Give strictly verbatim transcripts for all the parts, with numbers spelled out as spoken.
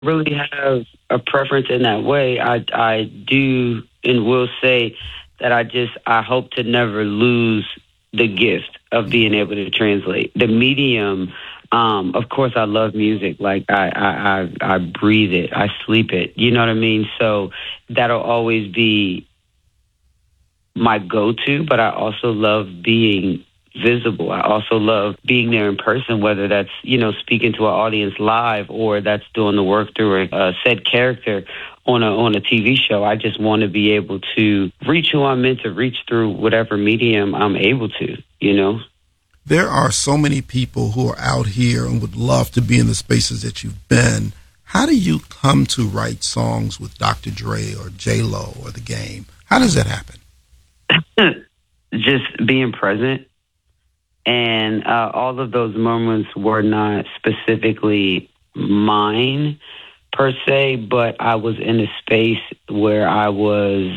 really have a preference in that way. I I do and will say that I just I hope to never lose the gift of being able to translate the medium. Um, of course, I love music. Like I, I, I, I breathe it. I sleep it. You know what I mean? So that'll always be my go-to. But I also love being visible. I also love being there in person, whether that's, you know, speaking to an audience live or that's doing the work through a, a said character on a on a T V show. I just want to be able to reach who I'm meant to reach through whatever medium I'm able to, you know. There are so many people who are out here and would love to be in the spaces that you've been. How do you come to write songs with Doctor Dre or J-Lo or The Game? How does that happen? Just being present. And uh, all of those moments were not specifically mine per se, but I was in a space where I was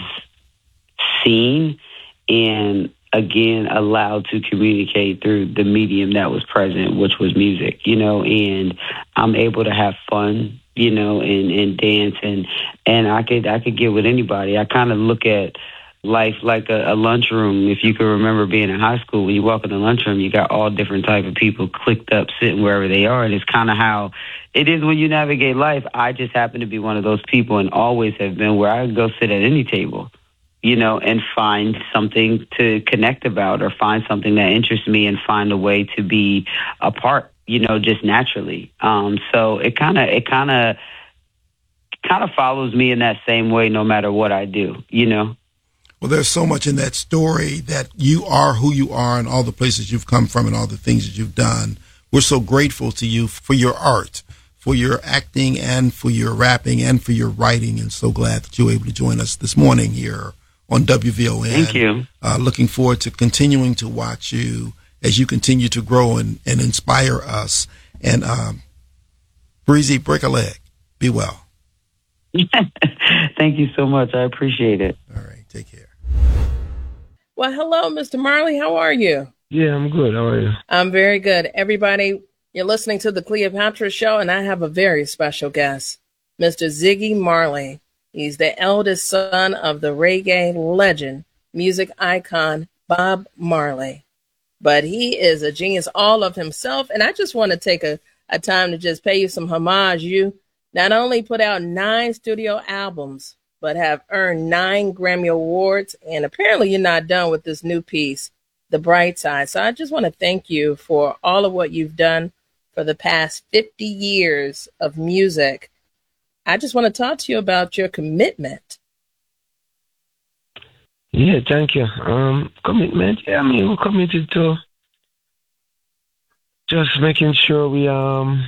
seen and, again, allowed to communicate through the medium that was present, which was music, you know, and I'm able to have fun, you know, and, and dance, and, and I could I could get with anybody. I kind of look at life like a, a lunchroom. If you can remember being in high school, when you walk in the lunchroom, you got all different type of people clicked up, sitting wherever they are. And it's kind of how it is when you navigate life. I just happen to be one of those people and always have been where I can go sit at any table, you know, and find something to connect about or find something that interests me and find a way to be a part, you know, just naturally. Um, so it kind of, it kind of, kind of follows me in that same way, no matter what I do, you know? Well, there's so much in that story that you are who you are and all the places you've come from and all the things that you've done. We're so grateful to you for your art, for your acting and for your rapping and for your writing, and so glad that you were able to join us this morning here on W V O N. Thank you. Uh, looking forward to continuing to watch you as you continue to grow and, and inspire us. And um, Breezy, break a leg. Be well. Thank you so much. I appreciate it. All right. Take care. Well, hello, Mister Marley. How are you? Yeah, I'm good. How are you? I'm very good. Everybody, you're listening to the Cleopatra Show, and I have a very special guest, Mister Ziggy Marley. He's the eldest son of the reggae legend, music icon, Bob Marley. But he is a genius all of himself, and I just want to take a, a time to just pay you some homage. You not only put out nine studio albums, but have earned nine Grammy Awards. And apparently you're not done with this new piece, The Bright Side. So I just want to thank you for all of what you've done for the past fifty years of music. I just want to talk to you about your commitment. Yeah, thank you. Um, commitment, yeah, I mean, we're committed to just making sure we um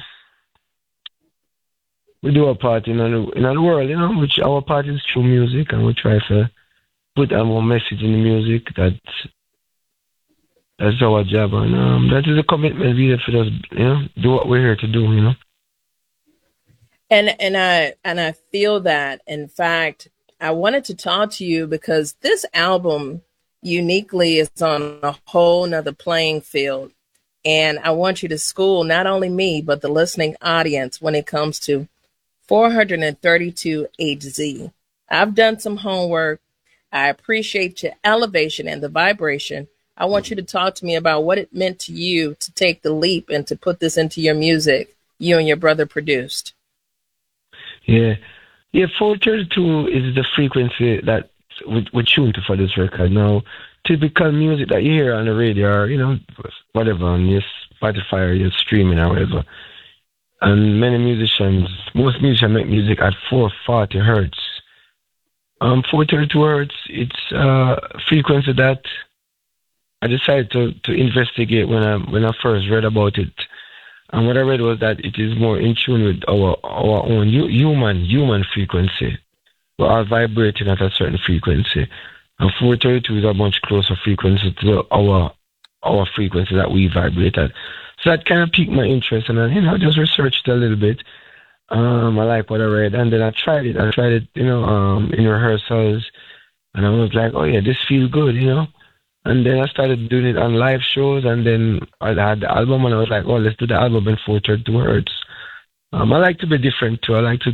we do our part in the, in the world, you know, which our part is through music, and we try to put our message in the music. That that's our job, and um, that is a commitment we have to just, you know, do what we're here to do, you know. And and I and I feel that. In fact, I wanted to talk to you because this album uniquely is on a whole nother playing field. And I want you to school not only me, but the listening audience when it comes to four thirty-two H Z. I've done some homework. I appreciate your elevation and the vibration. I want you to talk to me about what it meant to you to take the leap and to put this into your music you and your brother produced. Yeah. Yeah, four thirty-two is the frequency that we, we tune to for this record. Now, typical music that you hear on the radio or, you know, whatever, on your Spotify or your streaming or whatever. And many musicians, most musicians make music at four forty hertz. Um, four thirty-two hertz, it's a frequency that I decided to, to investigate when I when I first read about it. And what I read was that it is more in tune with our our own human human frequency. We are vibrating at a certain frequency. And four thirty-two is a much closer frequency to our our frequency that we vibrate at. So that kind of piqued my interest, and I, you know, I just researched a little bit. Um, I like what I read, and then I tried it. I tried it, you know, um, in rehearsals, and I was like, oh yeah, this feels good, you know. And then I started doing it on live shows, and then I had the album, and I was like, oh, let's do the album in four thirty-two hertz. Um, I like to be different too. I like to